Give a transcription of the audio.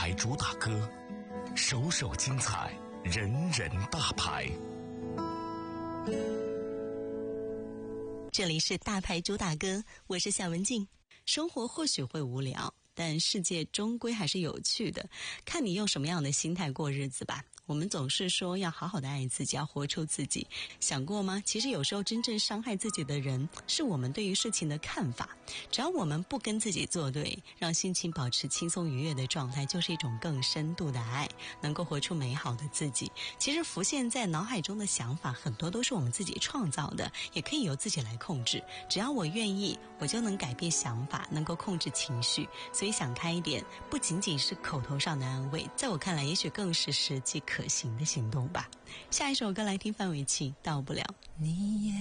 牌主打歌，首首精彩，人人大牌。 这里是大牌主打歌，我是夏文静。生活或许会无聊，但世界终归还是有趣的，看你用什么样的心态过日子吧。我们总是说要好好的爱自己，要活出自己，想过吗？其实有时候真正伤害自己的人是我们对于事情的看法。只要我们不跟自己作对，让心情保持轻松愉悦的状态，就是一种更深度的爱，能够活出美好的自己。其实浮现在脑海中的想法很多都是我们自己创造的，也可以由自己来控制。只要我愿意，我就能改变想法，能够控制情绪。所以想开一点，不仅仅是口头上的安慰，在我看来也许更是实际可行的行动吧。下一首歌来听范玮琪，到不了。 你也